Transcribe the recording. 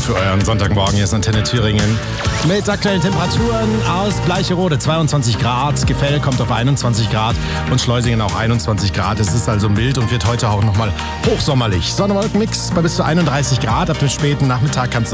für euren Sonntagmorgen. Hier ist Antenne Thüringen mit aktuellen Temperaturen aus Bleicherode 22 Grad, Gefell kommt auf 21 Grad und Schleusingen auch 21 Grad. Es ist also mild und wird heute auch nochmal hochsommerlich. Sonne-Wolken-Mix bei bis zu 31 Grad. Ab dem späten Nachmittag kann es